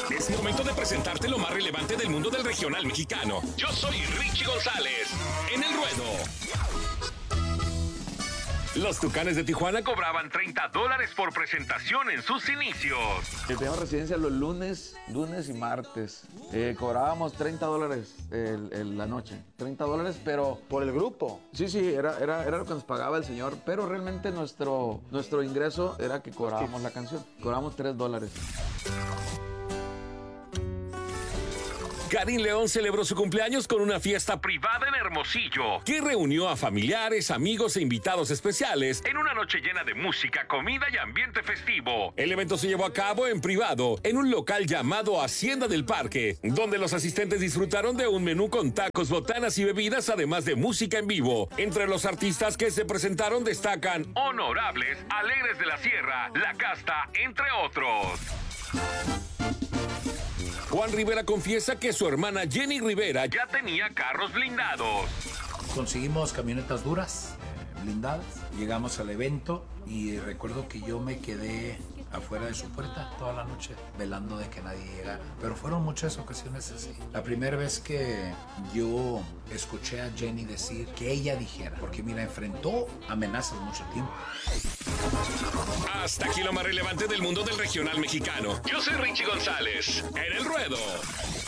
Es momento de presentarte lo más relevante del mundo del regional mexicano. Yo soy Richie González, en El Ruedo. Los Tucanes de Tijuana cobraban $30 por presentación en sus inicios. Teníamos residencia los lunes y martes. Cobrábamos $30 la noche. $30, pero... ¿Por el grupo? Sí, era lo que nos pagaba el señor. Pero realmente nuestro ingreso era que cobrábamos la canción. Cobrábamos $3. Karim León celebró su cumpleaños con una fiesta privada en Hermosillo, que reunió a familiares, amigos e invitados especiales en una noche llena de música, comida y ambiente festivo. El evento se llevó a cabo en privado, en un local llamado Hacienda del Parque, donde los asistentes disfrutaron de un menú con tacos, botanas y bebidas, además de música en vivo. Entre los artistas que se presentaron destacan Honorables, Alegres de la Sierra, La Casta, entre otros. Juan Rivera confiesa que su hermana Jenny Rivera ya tenía carros blindados. Conseguimos camionetas duras, blindadas. Llegamos al evento y recuerdo que yo me quedé afuera de su puerta toda la noche velando de que nadie llegara. Pero fueron muchas ocasiones así. La primera vez que yo escuché a Jenny decir que ella dijera, porque mira, enfrentó amenazas mucho tiempo. Hasta aquí lo más relevante del mundo del regional mexicano. Yo soy Richie González, en El Ruedo.